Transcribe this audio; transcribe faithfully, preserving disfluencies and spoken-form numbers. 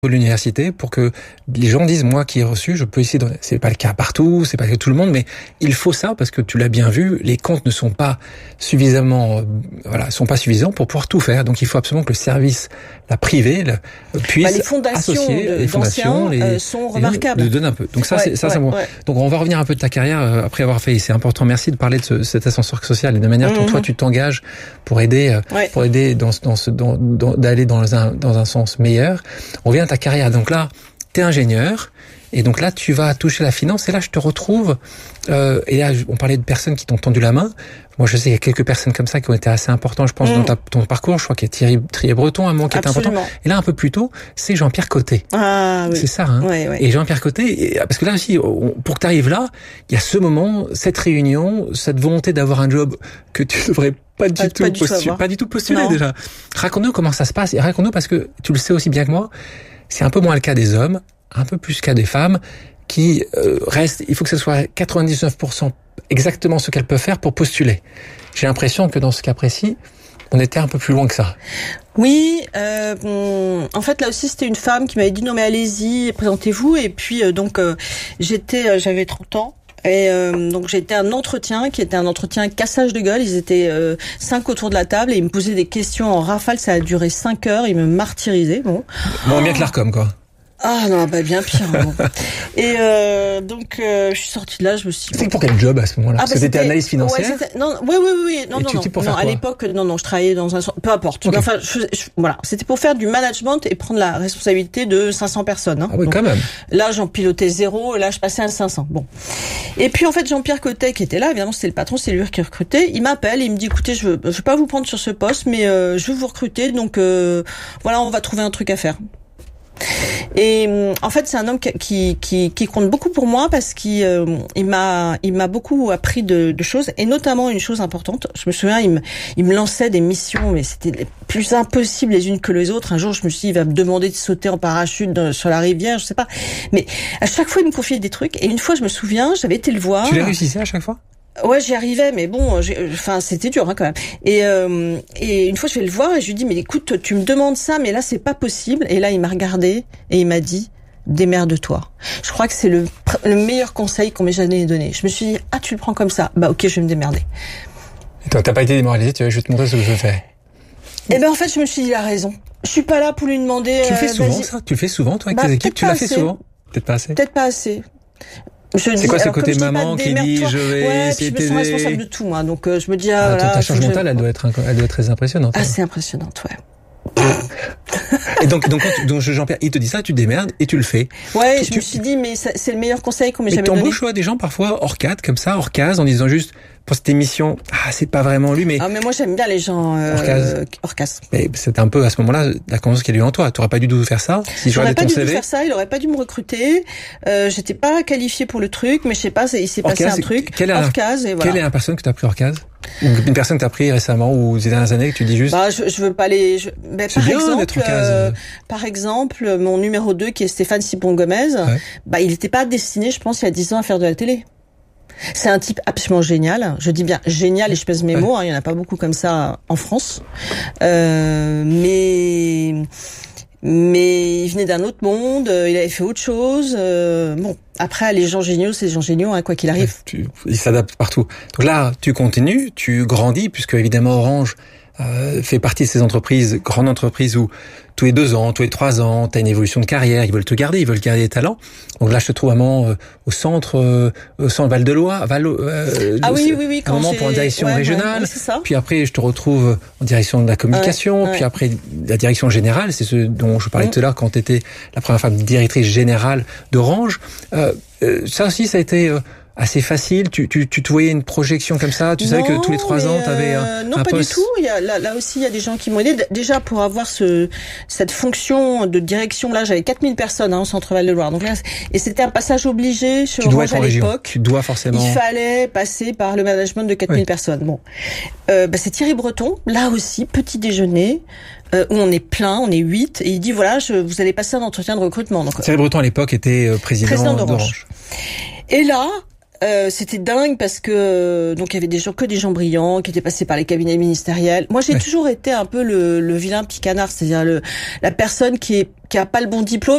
de l'université pour que les gens disent moi qui ai reçu, je peux essayer de... C'est pas le cas partout, c'est pas le cas de tout le monde, mais il faut ça parce que tu l'as bien vu, les comptes ne sont pas suffisamment, euh, voilà, sont pas suffisants pour pouvoir tout faire. Donc il faut absolument que le service, la privée, le, puisse bah, les fondations associer de, les fondations, les, euh, sont remarquables. De donner un peu. Donc ça, ouais, c'est ça, ouais, c'est bon. Ouais. Donc on va revenir un peu de ta carrière euh, après avoir fait. C'est important. Merci de parler de ce, cet ascenseur social et de la manière dont mmh. toi tu t'engages pour aider, euh, ouais. pour aider dans, dans ce, dans, dans, d'aller dans un, dans un sens meilleur. On revient à ta carrière. Donc là, t'es ingénieur. Et donc là, tu vas toucher la finance. Et là, je te retrouve. Euh, et là, on parlait de personnes qui t'ont tendu la main. Moi, je sais qu'il y a quelques personnes comme ça qui ont été assez importantes, je pense, mmh. dans ta, ton parcours. Je crois qu'il y a Thierry, Thierry Breton, à un moment, qui était important. Et là, un peu plus tôt, c'est Jean-Pierre Côté. Ah oui. C'est ça, hein. Ouais, ouais. Et Jean-Pierre Côté, parce que là aussi, pour que tu arrives là, il y a ce moment, cette réunion, cette volonté d'avoir un job que tu devrais pas du pas, tout pas du postuler, tout pas du tout postuler non. déjà. Raconte-nous comment ça se passe. Et raconte-nous parce que tu le sais aussi bien que moi, c'est un peu moins le cas des hommes, un peu plus le cas des femmes, qui euh, restent, il faut que ce soit quatre-vingt-dix-neuf pour cent exactement ce qu'elles peuvent faire pour postuler. J'ai l'impression que dans ce cas précis, on était un peu plus loin que ça. Oui, euh, en fait là aussi c'était une femme qui m'avait dit non mais allez-y, présentez-vous. Et puis euh, donc euh, j'étais, euh, j'avais trente ans. Et euh, donc j'ai été à un entretien qui était un entretien cassage de gueule. Ils étaient euh, cinq autour de la table et ils me posaient des questions en rafale. Ça a duré cinq heures. Ils me martyrisaient. Bon, bon bien que l'Arcom quoi. Ah non, bah bien pire. Bon. Et euh, donc euh, je suis sortie de là, je me suis. C'est pour quel job à ce moment-là? Ah, Parce bah, que c'était analyse financière. Ouais, non, oui, oui, oui, non, et non, tu, non. Pour non faire à l'époque, non, non, je travaillais dans un, peu importe. Okay. Enfin, je, je, voilà, c'était pour faire du management et prendre la responsabilité de cinq cents personnes. Hein. Ah oui, donc, quand même. Là, j'en pilotais zéro, et là, je passais à cinq cents. Bon. Et puis en fait, Jean-Pierre Côté qui était là, évidemment, c'était le patron, c'est lui qui recrutait. Il m'appelle, il me dit, écoutez, je veux, je veux pas vous prendre sur ce poste, mais euh, je veux vous recruter, donc euh, voilà, on va trouver un truc à faire. Et en fait, c'est un homme qui qui qui compte beaucoup pour moi parce qu'il euh, il m'a il m'a beaucoup appris de, de choses et notamment une chose importante. Je me souviens, il me il me lançait des missions, mais c'était les plus impossibles les unes que les autres. Un jour, je me suis dit, il va me demander de sauter en parachute dans, sur la rivière, je sais pas. Mais à chaque fois, il me confiait des trucs. Et une fois, je me souviens, j'avais été le voir. Tu les réussissais à chaque fois? Ouais, j'y arrivais, mais bon, enfin, c'était dur hein, quand même. Et euh, et une fois, je vais le voir et je lui dis, mais écoute, tu me demandes ça, mais là, c'est pas possible. Et là, il m'a regardé et il m'a dit, démerde-toi. Je crois que c'est le le meilleur conseil qu'on m'ait jamais donné. Je me suis dit, ah, tu le prends comme ça, bah ok, je vais me démerder. Toi, t'as pas été démoralisé, tu vois, je vais te montrer ce que je fais. Eh ben en fait, je me suis dit, il a raison. Je suis pas là pour lui demander. Tu le fais euh, souvent vas-y. ça? Tu le fais souvent toi avec bah, tes équipes? Tu l'as fait souvent? Peut-être pas assez. Peut-être pas assez. C'est quoi ce côté maman qui dit je vais ouais, essayer de t'aider? Je me sens responsable de tout, moi. Donc euh, je me dis ah, ah voilà, ta charge mentale, je... elle doit être, elle doit être très impressionnante. Ah, c'est impressionnante, ouais. Et donc, donc, quand tu, donc Jean-Pierre, il te dit ça, tu te démerdes et tu le fais. Ouais, tu, je tu... me suis dit, mais ça, c'est le meilleur conseil qu'on m'ait mais jamais donné. Mais t'embauches des gens parfois hors cadre, comme ça, hors case, en disant juste, pour cette émission, ah, c'est pas vraiment lui, mais... Ah, mais moi, j'aime bien les gens euh, hors case. Hors case. Mais c'est un peu, à ce moment-là, la conscience qu'il y a eu en toi. T'aurais pas dû tout faire ça, si j'aurais pas ton dû C V. faire ça, il aurait pas dû me recruter. Euh, j'étais pas qualifiée pour le truc, mais je sais pas, il s'est passé case, un truc quelle hors la, case et voilà. Quelle est la personne que t'as pris hors case? Une personne que t'as pris récemment ou ces dernières années que tu dis juste. Bah, je, je veux pas les. Je, ben, c'est par bien exemple, d'être en case. Euh, par exemple, mon numéro deux qui est Stéphane Sipon-Gomez, ouais. bah, il n'était pas destiné, je pense, il y a dix ans à faire de la télé. C'est un type absolument génial. Je dis bien génial et je pèse mes ouais. mots. Hein, il y en a pas beaucoup comme ça en France. Euh, mais mais il venait d'un autre monde. Il avait fait autre chose. Euh, bon. Après, les gens géniaux, c'est les gens géniaux, hein, quoi qu'il arrive. Tu, ils s'adaptent partout. Donc là, tu continues, tu grandis, puisque évidemment Orange euh, fait partie de ces entreprises, grandes entreprises où tous les deux ans, tous les trois ans, tu as une évolution de carrière, ils veulent te garder, ils veulent garder des talents. Donc là, je te trouve vraiment euh, au centre, euh, au centre Val-de-Loire, Val, euh, ah oui, oui, oui, un moment pour une direction ouais, régionale. Ouais, oui, c'est ça. Puis après, je te retrouve en direction de la communication. Ouais, puis ouais. après, la direction générale, c'est ce dont je parlais mmh. tout à l'heure quand tu étais la première femme directrice générale d'Orange. Euh, euh, ça aussi, ça a été euh, assez facile. Tu, tu, tu te voyais une projection comme ça. Tu non, savais que tous les trois ans, tu avais euh, un, non, un pas poste. du tout. Il y a, là, là aussi, il y a des gens qui m'ont aidé. Déjà, pour avoir ce, cette fonction de direction, là, j'avais quatre mille personnes hein, au centre Val-de-Loire. Donc là, et c'était un passage obligé chez Orange à l'époque. Tu dois forcément. Il fallait passer par le management de quatre mille oui. personnes. Bon, euh, bah, c'est Thierry Breton. Là aussi, petit déjeuner. Euh, où on est plein, on est huit, et il dit voilà, je, vous allez passer un entretien de recrutement. Donc, Thierry Breton à l'époque était euh, président, président d'Orange. d'Orange. Et là, euh, c'était dingue parce que donc il y avait des gens que des gens brillants qui étaient passés par les cabinets ministériels. Moi, j'ai ouais. toujours été un peu le, le vilain petit canard, c'est-à-dire le la personne qui est qui a pas le bon diplôme.